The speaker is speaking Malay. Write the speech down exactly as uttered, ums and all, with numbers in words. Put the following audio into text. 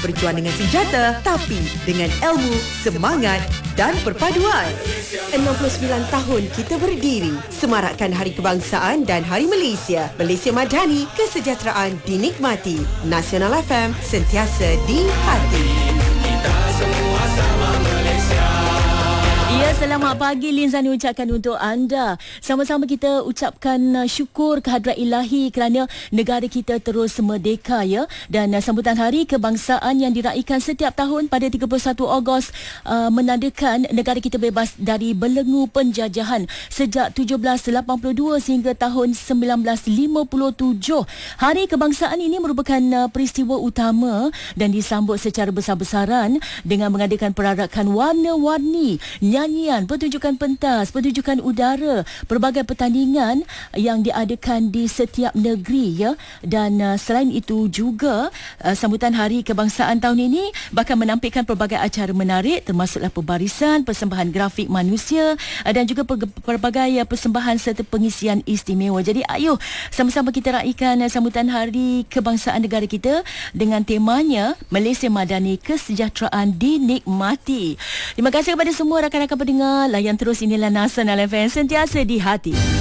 berjuang dengan senjata tapi dengan ilmu, semangat dan perpaduan. enam puluh sembilan tahun kita berdiri, semarakkan Hari Kebangsaan dan Hari Malaysia. Malaysia Madani, kesejahteraan dinikmati. Nasional F M, sentiasa di hati. Kita semua sama Malaysia. Ya, selamat pagi Linzani ucapkan untuk anda. Sama-sama kita ucapkan uh, syukur kehadrat ilahi kerana negara kita terus merdeka ya. Dan uh, sambutan Hari Kebangsaan yang diraikan setiap tahun pada tiga puluh satu Ogos uh, menandakan negara kita bebas dari belenggu penjajahan sejak tujuh belas lapan puluh dua sehingga tahun sembilan belas lima puluh tujuh. Hari Kebangsaan ini merupakan uh, peristiwa utama dan disambut secara besar-besaran dengan mengadakan perarakan warna-warni, nyanyian, pertunjukan pentas, pertunjukan udara, pelbagai pertandingan yang diadakan di setiap negeri ya. Dan uh, selain itu juga uh, sambutan Hari Kebangsaan tahun ini bahkan menampilkan pelbagai acara menarik termasuklah pembarisan, persembahan grafik manusia uh, dan juga pelbagai uh, persembahan serta pengisian istimewa. Jadi ayo sama-sama kita raikan uh, sambutan Hari Kebangsaan negara kita dengan temanya Malaysia Madani, kesejahteraan dinikmati. Terima kasih kepada semua rakan-rakan pendengar. Layan terus, inilah Nasional F M, sentiasa di hati.